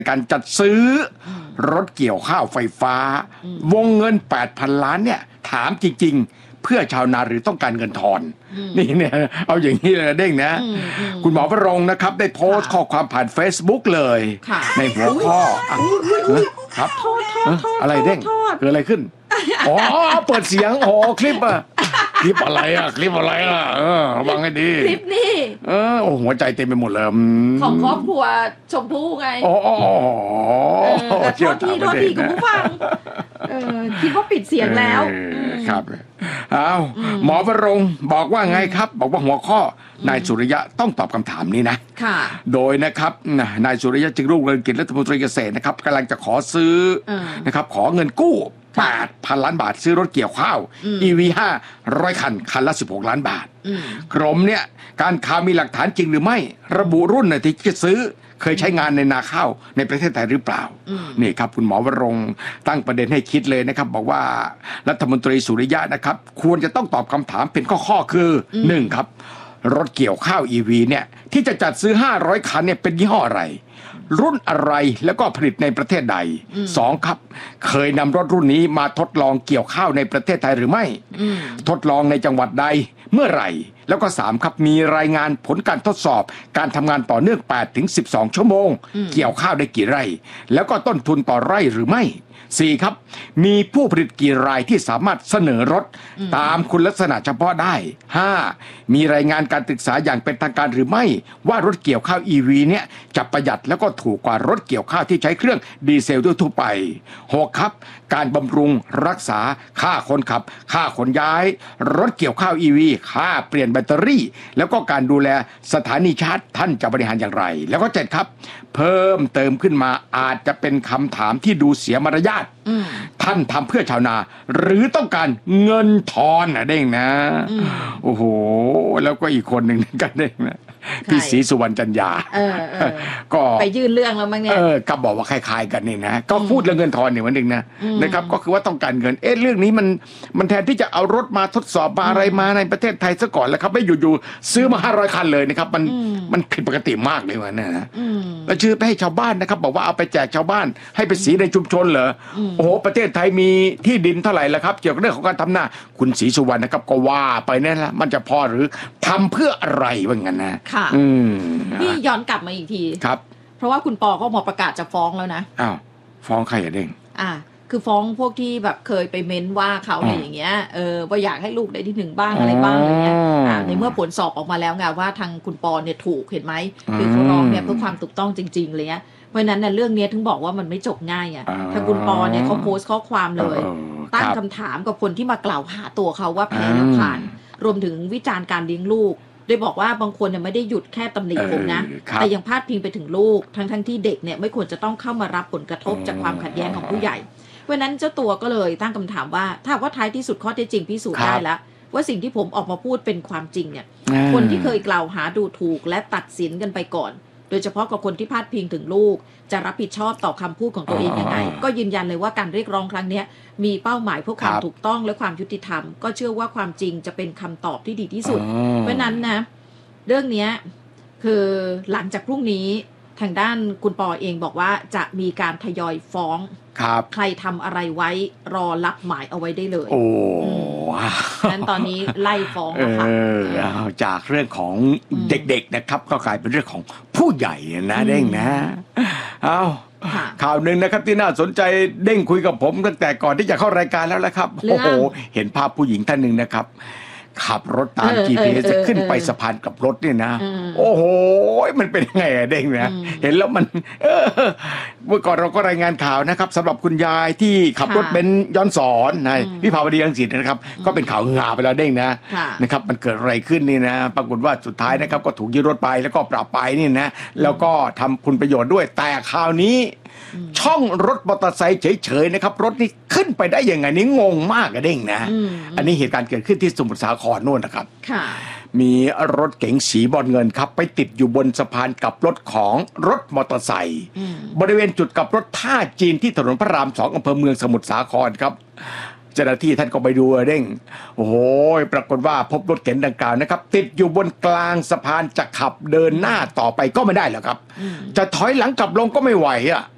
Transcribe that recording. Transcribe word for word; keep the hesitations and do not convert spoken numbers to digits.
การจัดซื้อรถเกี่ยวข้าวไฟฟ้าวงเงิน แปดพัน ล้านเนี่ยถามจริงๆเพื่อชาวนาหรือต้องการเงินทอนนี่เนี่ยเอาอย่างนี้เลยเด้งนะคุณหมอวรงค์นะครับได้โพสต์ข้อความผ่าน Facebook เลยในหัวข้อครับอะไรเด้งเกิดอะไรขึ้นอ๋อเปิดเสียงอ๋อคลิปอะคลิปอะไรอะคลิปอะไรอะเออระวังให้ดีคลิปนี่เออโอ้หัวใจเต็มไปหมดเลยของครอบครัวชมพู่ไงอ๋อโทษทีโทษทีคุณผู้ฟังเออคิดว่าปิดเสียงแล้วครับอ้าวหมอวรงค์บอกว่าไงครับบอกว่าหัวข้อนายสุริยะต้องตอบคำถามนี้นะค่ะโดยนะครับนายสุริยะจึงรุ่งเรืองกิจรัฐมนตรีเกษตรนะครับกำลังจะขอซื้อนะครับขอเงินกู้แปดพัน ล้านบาทซื้อรถเกี่ยวข้าว อี วี ห้าร้อย คันคันละสิบหกล้านบาทกรมเนี่ยการข่าวมีหลักฐานจริงหรือไม่ระบุรุ่นน่ะที่จะซื้อเคยใช้งานในนาข้าวในประเทศไทยหรือเปล่านี่ครับคุณหมอวรงค์ตั้งประเด็นให้คิดเลยนะครับบอกว่ารัฐมนตรีสุริยะนะครับควรจะต้องตอบคำถามเป็นข้อๆคือหนึ่งครับรถเกี่ยวข้าว อี วี เนี่ยที่จะจัดซื้อห้าร้อยคันเนี่ยเป็นยี่ห้ออะไรรุ่นอะไรแล้วก็ผลิตในประเทศใดสองครับเคยนำรถรุ่นนี้มาทดลองเกี่ยวข้าวในประเทศไทยหรือไม่ทดลองในจังหวัดใดเมื่อไหร่แล้วก็สามครับมีรายงานผลการทดสอบการทำงานต่อเนื่อง แปดถึงสิบสอง ชั่วโมงเกี่ยวข้าวได้กี่ไร่แล้วก็ต้นทุนต่อไร่หรือไม่สี่ครับมีผู้ผลิตกี่รายที่สามารถเสนอรถตามคุณลักษณะเฉพาะได้ห้ามีรายงานการศึกษาอย่างเป็นทางการหรือไม่ว่ารถเกี่ยวข้าว อี วี เนี่ยจะประหยัดแล้วก็ถูกกว่ารถเกี่ยวข้าวที่ใช้เครื่องดีเซลทั่วไปหกครับการบำรุงรักษาค่าคนขับค่าขนย้ายรถเกี่ยวข้าว อี วี ค่าเปลี่ยนแบตเตอรี่แล้วก็การดูแลสถานีชาร์จท่านจะบริหารอย่างไรแล้วก็เจ็ดครับเพิ่มเติมขึ้นมาอาจจะเป็นคำถามที่ดูเสียมารยาทท่านทำเพื่อชาวนาหรือต้องการเงินทอนนะเด้งนะโอ้โหแล้วก็อีกคนหนึ่งกันเด้งนะพี่ศรีสุวรรณจันยาก็ไปยื่นเรื่องแล้วมั้งเนี่ยเออก็บอกว่าคล้ายๆกันนี่นะก็พูดเรื่องเงินทอนเนี่ยวันหนึ่งนะนะครับก็คือว่าต้องการเงินเอ๊ะเรื่องนี้มันมันแทนที่จะเอารถมาทดสอบมาอะไรมาในประเทศไทยซะก่อนแล้วครับไม่อยู่ๆซื้อมาห้าร้อยคันเลยนะครับมันมันผิดปกติมากเลยวันนั้นนะแล้วชื่อไปให้ชาวบ้านนะครับบอกว่าเอาไปแจกชาวบ้านให้ไปสีในชุมชนเหรอโอ้โหประเทศไทยมีที่ดินเท่าไหร่แล้วครับเกี่ยวกับเรื่องของการทำนาคุณศรีสุวรรณนะครับก็ว่าไปนั่นแหละมันจะพอหรือทำเพื่ออะไรว่างั้นนะค่ะพี่ย้อนกลับมาอีกทีครับเพราะว่าคุณปอก็มาประกาศจะฟ้องแล้วนะอ้าวฟ้องใครอะเด้งอ่าคือฟ้องพวกที่แบบเคยไปเม้นว่าเขาอะไรอย่างเงี้ยเออว่าอยากให้ลูกได้ที่หนึ่งบ้างอะไรบ้างอะไรเงี้ยอ่าในเมื่อผลสอบออกมาแล้วไงว่าทางคุณปอเนี่ยถูกเห็นไหมคือเขาร้องเนี่ยเพื่อความถูกต้องจริงๆเลยเงี้ยเพราะนั้นน่ะเรื่องนี้ถึงบอกว่ามันไม่จบง่ายอ่ะทางคุณปอเนี่ยเขาโพสต์ข้อความเลยตั้งคำถามกับคนที่มากล่าวหาตัวเขาว่าแพ้แล้วผ่านรวมถึงวิจารณ์การเลี้ยงลูกโดยบอกว่าบางคนเนี่ยไม่ได้หยุดแค่ตำหนิผมนะแต่ยังพาดพิงไปถึงลูกทั้งทั้งที่เด็กเนี่ยไม่ควรจะต้องเข้ามารับผลกระทบจากความขัดแย้งของผู้ใหญ่เพราะนั้นเจ้าตัวก็เลยตั้งคำถามว่าถ้าว่าท้ายที่สุดข้อเท็จจริงพิสูจน์ได้แล้วว่าสิ่งที่ผมออกมาพูดเป็นความจริงเนี่ยคนที่เคยกล่าวหาดูถูกและตัดสินกันไปก่อนโดยเฉพาะกับคนที่พาดพิงถึงลูกจะรับผิดชอบต่อคำพูดของตัวเองยังไงก็ยืนยันเลยว่าการเรียกร้องครั้งนี้มีเป้าหมายเพื่อความถูกต้องและความยุติธรรมก็เชื่อว่าความจริงจะเป็นคำตอบที่ดีที่สุดเพราะนั้นนะเรื่องนี้คือหลังจากพรุ่งนี้ทางด้านคุณปอเองบอกว่าจะมีการทยอยฟ้องใครทำอะไรไว้รอรับหมายเอาไว้ได้เลยโอ้นั้นตอนนี้ไล่ฟ้องแล้วค่ะจากเรื่องของเด็กๆนะครับก็กลายเป็นเรื่องของผู้ใหญ่นะเด้งนะเอาข่าวหนึ่งนะครับที่น่าสนใจเด้งคุยกับผมตั้งแต่ก่อนที่จะเข้ารายการแล้วแหละครับโอ้โหเห็นภาพผู้หญิงท่านหนึ่งนะครับขับรถตาม จี พี เอส จะขึ้นไปสะพานกับรถเนี่ยนะโอ้โหมันเป็นยังไงอะเด้งนะเห็นแล้วมันเมื่อก่อนเราก็รายงานข่าวนะครับสำหรับคุณยายที่ขับรถเบนซ์ย้อนสอนในวิภาวดีรังสิตนะครับก็เป็นข่าวงาไปแล้วเด้งนะนะครับมันเกิดอะไรขึ้นนี่นะปรากฏว่าสุดท้ายนะครับก็ถูกยึดรถไปแล้วก็ปรับไปนี่นะแล้วก็ทำคุณประโยชน์ด้วยแต่คราวนี้ช่องรถมอเตอร์ไซค์เฉยๆนะครับรถนี่ขึ้นไปได้ยังไงนี่งงมากอะเด้งนะอันนี้เหตุการณ์เกิดขึ้นที่สมุทรสาครโน่นนะครับมีรถเก๋งสีบอลเงินครับไปติดอยู่บนสะพานกับรถของรถมอเตอร์ไซค์บริเวณจุดกับรถท่าจีนที่ถนนพระรามสองอำเภอเมืองสมุทรสาครครับเจ้าหน้าที่ท่านก็ไปดูเด้งโอ้โหปรากฏว่าพบรถเก๋งดังกล่าวนะครับติดอยู่บนกลางสะพานจะขับเดินหน้าต่อไปก็ไม่ได้แล้วครับจะถอยหลังกลับลงก็ไม่ไหวอ่ะ